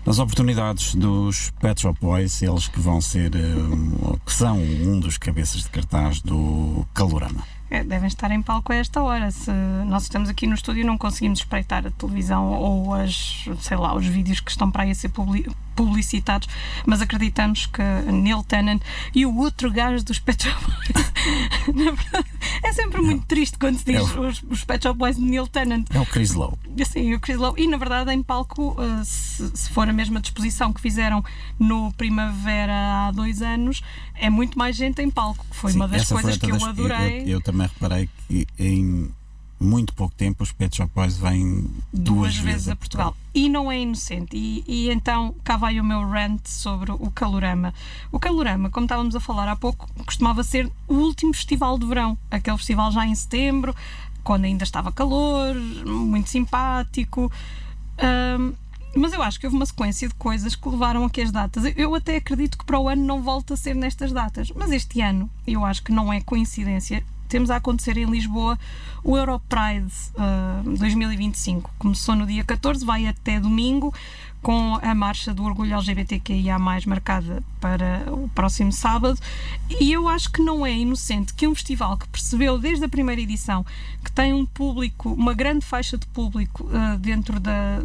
As oportunidades dos Pet Shop Boys, eles que vão ser, que são um dos cabeças de cartaz do Calorama. Devem estar em palco a esta hora. Se nós estamos aqui no estúdio e não conseguimos espreitar a televisão ou os vídeos que estão para aí a ser publicitados, mas acreditamos que Neil Tennant e o outro gajo dos Pet Shop Boys na verdade, é sempre muito triste quando se diz os Pet Shop Boys de Neil Tennant. É o Chris Lowe. Sim, o Chris Lowe. E na verdade em palco, se for a mesma disposição que fizeram no Primavera há 2 anos, é muito mais gente em palco, que foi uma das coisas que eu adorei. Eu também reparei que em muito pouco tempo os Pet Shop Boys vêm 2 vezes a Portugal. E não é inocente. E então cá vai o meu rant sobre o Calorama. O Calorama, como estávamos a falar há pouco, costumava ser o último festival de verão. Aquele festival já em setembro, quando ainda estava calor, muito simpático. Mas eu acho que houve uma sequência de coisas que levaram a que as datas... Eu até acredito que para o ano não volte a ser nestas datas. Mas este ano, eu acho que não é coincidência, temos a acontecer em Lisboa o Europride 2025. Começou no dia 14, vai até domingo, com a marcha do orgulho LGBTQIA+, marcada para o próximo sábado. E eu acho que não é inocente que um festival que percebeu desde a primeira edição que tem um público, uma grande faixa de público dentro da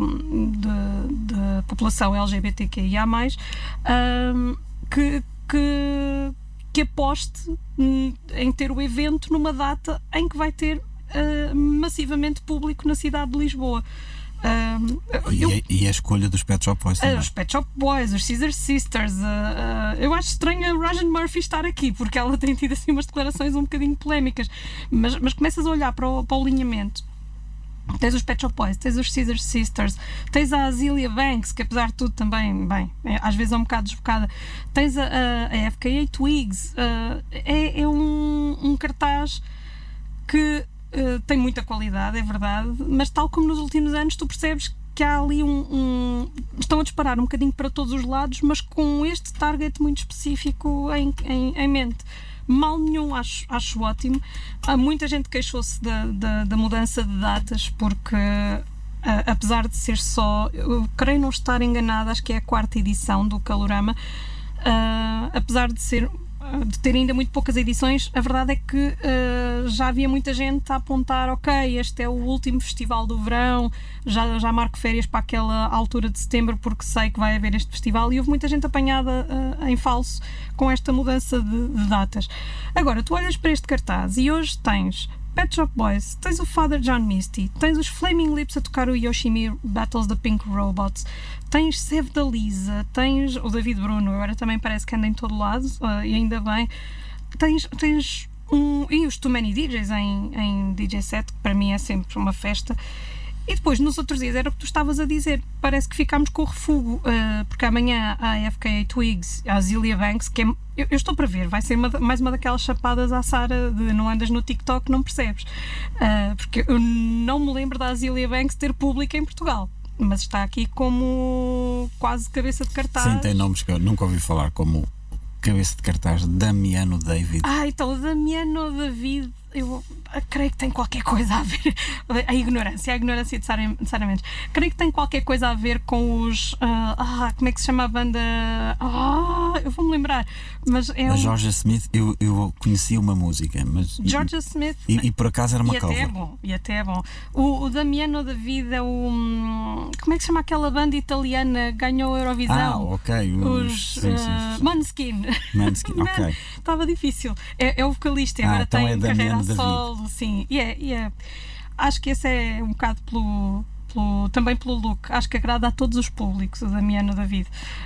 população LGBTQIA+, que aposte em ter o evento numa data em que vai ter massivamente público na cidade de Lisboa. E a escolha dos Pet Shop Boys também. Os Pet Shop Boys, os Scissor Sisters. Eu acho estranho a Rajan Murphy estar aqui, porque ela tem tido assim umas declarações um bocadinho polémicas, mas começas a olhar para o alinhamento. Tens os Pet Shop Boys, tens os Scissor Sisters, tens a Azealia Banks, que apesar de tudo também, às vezes é um bocado desbocada. Tens a FKA Twigs. É um cartaz que tem muita qualidade, é verdade, mas tal como nos últimos anos tu percebes que há ali estão a disparar um bocadinho para todos os lados, mas com este target muito específico em mente. Mal nenhum, acho ótimo. Há muita gente que queixou-se da mudança de datas, porque apesar de ser só, eu creio não estar enganada, acho que é a 4ª edição do Calorama, apesar de ter ainda muito poucas edições, a verdade é que já havia muita gente a apontar, ok, este é o último festival do verão, já marco férias para aquela altura de setembro porque sei que vai haver este festival, e houve muita gente apanhada em falso com esta mudança de datas. Agora, tu olhas para este cartaz e hoje tens Pet Shop Boys, tens o Father John Misty, tens os Flaming Lips a tocar o Yoshimi Battles the Pink Robots, tens Save da Lisa, tens o David Bruno, agora também parece que anda em todo lado, e ainda bem. Tens e os Too Many DJs em DJ set, que para mim é sempre uma festa. E depois, nos outros dias, era o que tu estavas a dizer, parece que ficámos com o refúgio, porque amanhã há a FKA Twigs, a Azealia Banks, que eu estou para ver, vai ser mais uma daquelas chapadas à Sara de não andas no TikTok, não percebes, porque eu não me lembro da Azealia Banks ter público em Portugal, mas está aqui como quase cabeça de cartaz. Sim, tem nomes que eu nunca ouvi falar, como cabeça de cartaz Damiano David. Então o Damiano David, eu creio que tem qualquer coisa a ver. A ignorância necessariamente. Creio que tem qualquer coisa a ver com os. Como é que se chama a banda? Eu vou-me lembrar. Mas é a Georgia Smith, eu conhecia uma música, mas. Georgia Smith. E por acaso era uma cover. E até é bom. O Damiano David é o. Como é que se chama aquela banda italiana que ganhou a Eurovisão? Ok. Måneskin, ok. Estava difícil. É o vocalista, agora tem carreira a solo, sim. Acho que esse é um bocado também pelo look. Acho que agrada a todos os públicos, o Damiano David.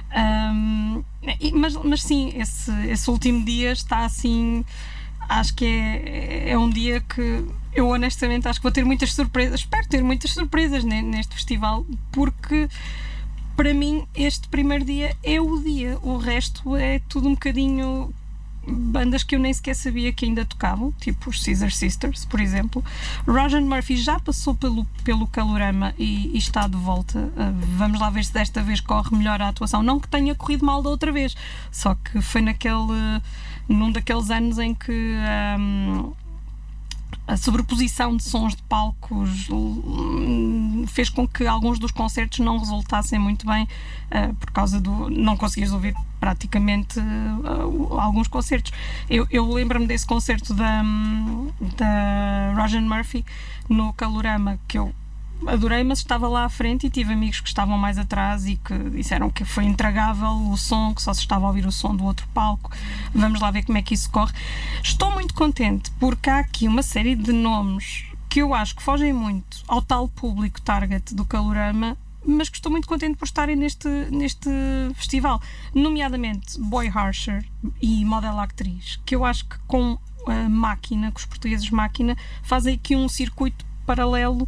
Mas sim, esse último dia está assim. Acho que é um dia que eu honestamente acho que vou ter muitas surpresas. Espero ter muitas surpresas neste festival, porque para mim este primeiro dia é o dia. O resto é tudo um bocadinho bandas que eu nem sequer sabia que ainda tocavam, tipo os Scissor Sisters, por exemplo. Rajan Murphy já passou pelo Calorama e está de volta. Vamos lá ver se desta vez corre melhor a atuação. Não que tenha corrido mal da outra vez, só que foi num daqueles anos em que a sobreposição de sons de palcos fez com que alguns dos concertos não resultassem muito bem, por causa do... não conseguias ouvir praticamente alguns concertos. Eu lembro-me desse concerto da Roger Murphy no Calorama, que eu adorei, mas estava lá à frente e tive amigos que estavam mais atrás e que disseram que foi intragável o som, que só se estava a ouvir o som do outro palco. Vamos lá ver como é que isso corre. Estou muito contente porque há aqui uma série de nomes que eu acho que fogem muito ao tal público target do Calorama, mas que estou muito contente por estarem neste festival, nomeadamente Boy Harsher e Model Actriz, que eu acho que com a Máquina, com os portugueses Máquina, fazem aqui um circuito paralelo.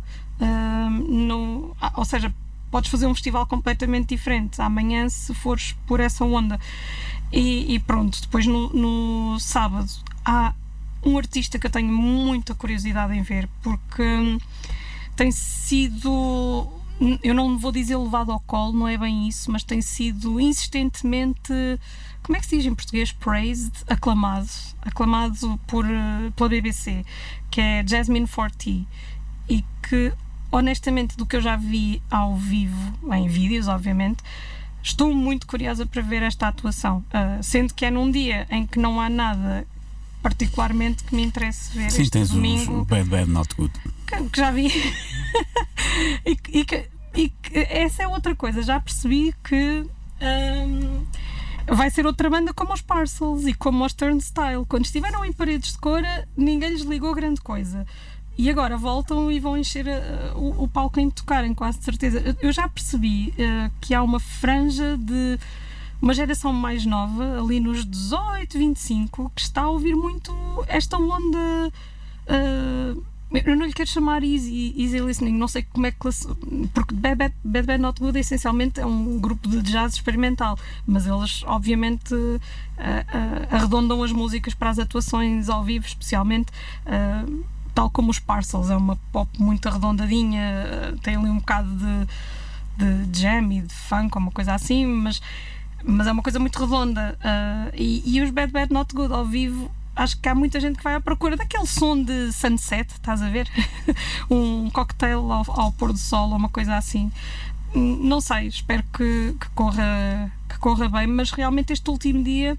Ou seja, podes fazer um festival completamente diferente amanhã se fores por essa onda. E pronto, depois no sábado há um artista que eu tenho muita curiosidade em ver, porque tem sido, eu não vou dizer levado ao colo, não é bem isso, mas tem sido insistentemente, como é que se diz em português? Praised, aclamado pela BBC, que é Jasmine Forti, e que honestamente, do que eu já vi ao vivo, em vídeos obviamente, estou muito curiosa para ver esta atuação, sendo que é num dia em que não há nada particularmente que me interesse ver. Sim, este tens domingo, os Bad Bad Not Good que já vi. e que essa é outra coisa, já percebi que vai ser outra banda como os Parcels e como os Turnstile. Quando estiveram em Paredes de Cora, ninguém lhes ligou grande coisa. E agora voltam e vão encher o palco em tocarem, quase de certeza. Eu já percebi que há uma franja de uma geração mais nova, ali nos 18, 25, que está a ouvir muito esta onda. Eu não lhe quero chamar easy listening, não sei como é que porque Bad Bad Not Good essencialmente é um grupo de jazz experimental, mas eles obviamente arredondam as músicas para as atuações ao vivo, especialmente. Tal como os Parcels, é uma pop muito arredondadinha, tem ali um bocado de jam e de funk, uma coisa assim, mas é uma coisa muito redonda. E os Bad Bad Not Good ao vivo, acho que há muita gente que vai à procura daquele som de sunset, estás a ver? Um cocktail ao pôr do sol ou uma coisa assim. Não sei, espero que corra bem, mas realmente este último dia,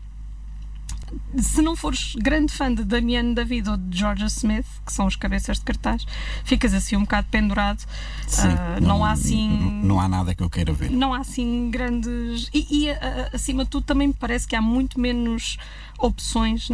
se não fores grande fã de Damian David ou de Georgia Smith, que são os cabeças de cartaz, ficas assim um bocado pendurado. Sim, não há assim. Não há nada que eu queira ver. Não há assim grandes. E acima de tudo, também me parece que há muito menos opções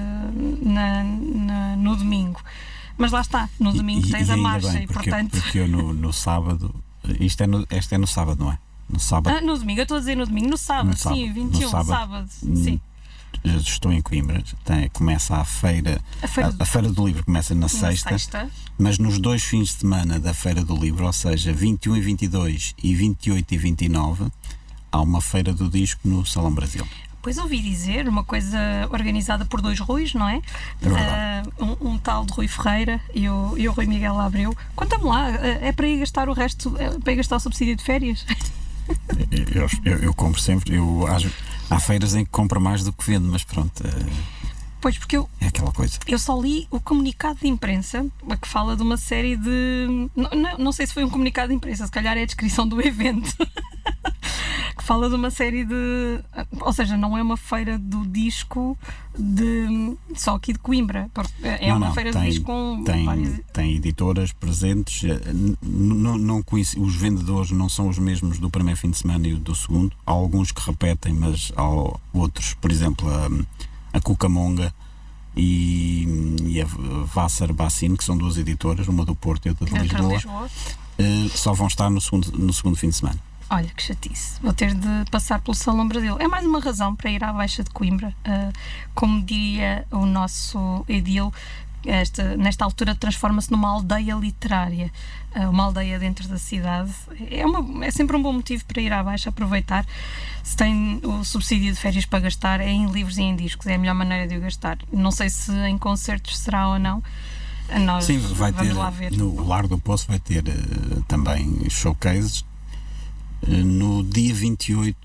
no domingo. Mas lá está, no domingo tens a marcha bem, e portanto. Porque eu no sábado. Este é no sábado, não é? No sábado. No domingo, eu estou a dizer no domingo, no sábado, sim, 21, sábado. Sim. Estou em Coimbra, começa a feira do livro começa na sexta, mas nos 2 fins de semana da feira do livro, ou seja, 21 e 22 e 28 e 29, há uma feira do disco no Salão Brasil. Pois ouvi dizer, uma coisa organizada por 2 Ruis, não é? É verdade. Um tal de Rui Ferreira e o Rui Miguel Abreu. Conta-me lá, é para ir gastar o resto, para ir gastar o subsídio de férias? Eu compro sempre, há feiras em que compro mais do que vendo, mas pronto. Pois, porque é aquela coisa. Eu só li o comunicado de imprensa que fala de uma série de. Não sei se foi um comunicado de imprensa, se calhar é a descrição do evento. Que fala de uma série de. Ou seja, não é uma feira do disco só aqui de Coimbra. Uma feira do disco com várias. Tem editoras presentes. Não conheci, os vendedores não são os mesmos do primeiro fim de semana e do segundo. Há alguns que repetem, mas há outros, por exemplo, a Cucamonga e a Vassar Bassino, que são 2 editoras, uma do Porto e outra de Lisboa. Só vão estar no segundo fim de semana. Olha, que chatice. Vou ter de passar pelo Salão Brasil. É mais uma razão para ir à Baixa de Coimbra. Como diria o nosso edil, nesta altura transforma-se numa aldeia literária. Uma aldeia dentro da cidade. É sempre um bom motivo para ir à Baixa, aproveitar. Se tem o subsídio de férias para gastar, é em livros e em discos. É a melhor maneira de o gastar. Não sei se em concertos será ou não. Sim, vai ter. Lá ver. No Largo do Poço vai ter também showcases. No dia 28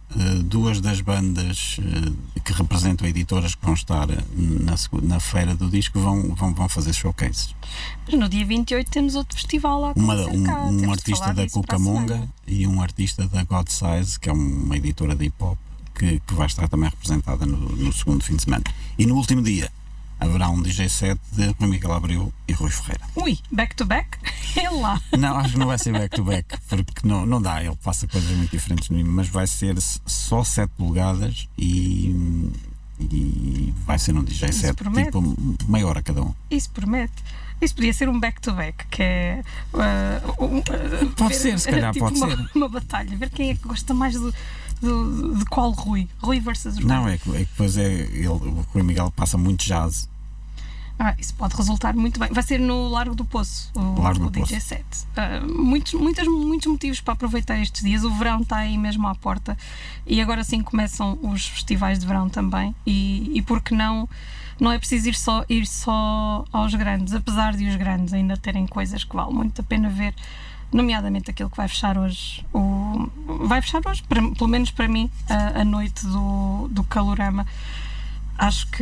duas das bandas que representam editoras que vão estar na feira do disco vão fazer showcases. Mas no dia 28 temos outro festival lá. Um artista da Cucamonga e um artista da God Size, que é uma editora de hip hop, que vai estar também representada no segundo fim de semana. E no último dia haverá um DJ set de Rui Miguel Abreu e Rui Ferreira. Ui, back-to-back? É lá. Não, acho que não vai ser back-to-back, porque não dá, ele passa coisas muito diferentes, mas vai ser só 7 polegadas e vai ser um DJ set, tipo meia hora cada um. Isso promete. Isso podia ser um back-to-back, que é... pode ser, se calhar tipo pode ser. Uma batalha, ver quem é que gosta mais de qual Rui. Rui versus Rui. Não, é que depois o Rui Miguel passa muito jazz. Isso pode resultar muito bem. Vai ser no Largo do Poço, o DJ set. Muitos motivos para aproveitar estes dias. O verão está aí mesmo à porta e agora sim começam os festivais de verão também. E por que não é preciso ir só aos grandes, apesar de os grandes ainda terem coisas que vale muito a pena ver, nomeadamente aquilo que vai fechar hoje. Pelo menos para mim, a noite do Calorama. Acho que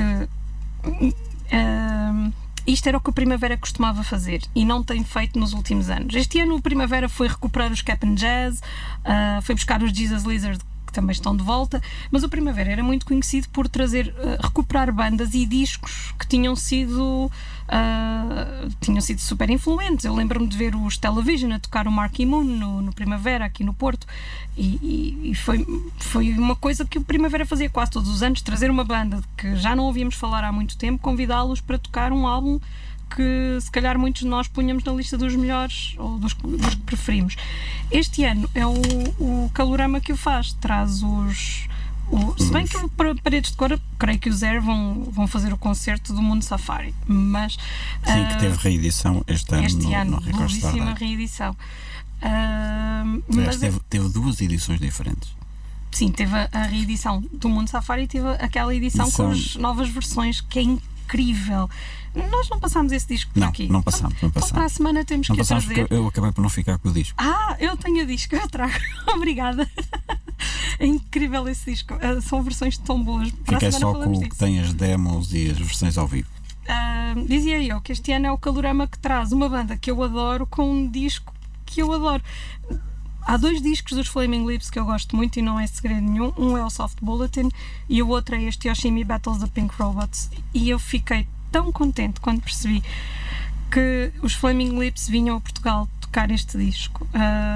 isto era o que o Primavera costumava fazer e não tem feito nos últimos anos. Este ano o Primavera foi recuperar os Cap'n Jazz, foi buscar os Jesus Lizard, que também estão de volta, mas o Primavera era muito conhecido por recuperar bandas e discos que tinham sido super influentes. Eu lembro-me de ver os Television a tocar o Marquee Moon no Primavera, aqui no Porto, e foi uma coisa que o Primavera fazia quase todos os anos, trazer uma banda que já não ouvíamos falar há muito tempo, convidá-los para tocar um álbum que se calhar muitos de nós punhamos na lista dos melhores ou dos que preferimos. Este ano é o Calorama que o faz, traz se bem que para Paredes de Cor, creio que os Air vão fazer o concerto do Mundo Safari, mas sim, que teve reedição este ano, belíssima reedição. Mas teve 2 edições diferentes. Sim, teve a reedição do Mundo Safari e teve aquela edição com as novas versões, que é incrível. Nós não passámos esse disco por aqui. Não passámos. Então para a semana temos que trazer. Eu acabei por não ficar com o disco. Eu tenho o disco, eu trago. Obrigada. É incrível esse disco. São versões tão boas. Fiquei só com o que tem as demos e as versões ao vivo. Dizia eu que este ano é o Calorama que traz uma banda que eu adoro com um disco que eu adoro. Há 2 discos dos Flaming Lips que eu gosto muito e não é segredo nenhum. Um é o Soft Bulletin e o outro é este Yoshimi Battles the Pink Robots. E eu fiquei tão contente quando percebi que os Flaming Lips vinham a Portugal tocar este disco.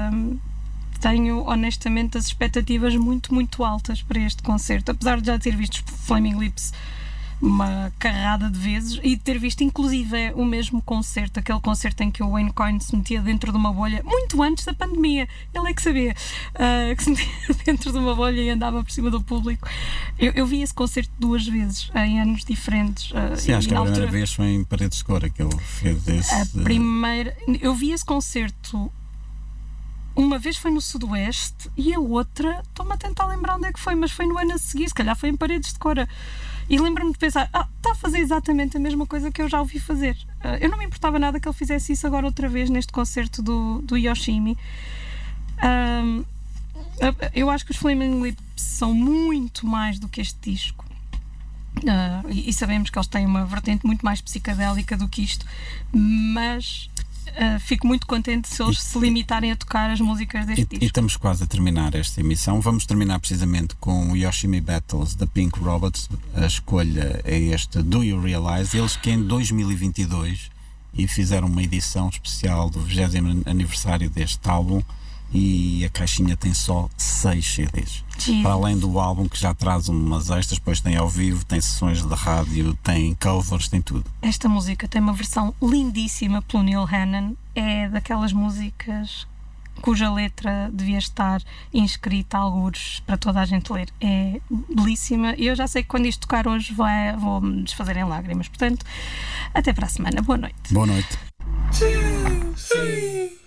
Tenho honestamente as expectativas muito, muito altas para este concerto, apesar de já ter visto os Flaming Lips uma carrada de vezes e de ter visto inclusive o mesmo concerto, aquele concerto em que o Wayne Coyne se metia dentro de uma bolha muito antes da pandemia, ele é que sabia, que se metia dentro de uma bolha e andava por cima do público. Eu vi esse concerto 2 vezes em anos diferentes. Sim, acho que a primeira vez foi em Paredes de Cor que ele fez eu vi esse concerto uma vez foi no Sudoeste e a outra, estou-me a tentar lembrar onde é que foi, mas foi no ano a seguir, se calhar foi em Paredes de Cor. E lembro-me de pensar, está a fazer exatamente a mesma coisa que eu já ouvi fazer. Eu não me importava nada que ele fizesse isso agora outra vez neste concerto do Yoshimi. Eu acho que os Flaming Lips são muito mais do que este disco. E sabemos que eles têm uma vertente muito mais psicadélica do que isto, mas fico muito contente se eles se limitarem a tocar as músicas deste disco. E estamos quase a terminar esta emissão. Vamos terminar precisamente com o Yoshimi Battles da Pink Robots. A escolha é este Do You Realize? Eles que em 2022 fizeram uma edição especial do 20º aniversário deste álbum e a caixinha tem só 6 CDs. Sim. Para além do álbum que já traz umas extras, depois tem ao vivo, tem sessões de rádio, tem covers, tem tudo. Esta música tem uma versão lindíssima pelo Neil Hannon, é daquelas músicas cuja letra devia estar inscrita a algures para toda a gente ler. É belíssima e eu já sei que quando isto tocar hoje vou-me desfazer em lágrimas. Portanto, até para a semana. Boa noite. Boa noite. 2, 3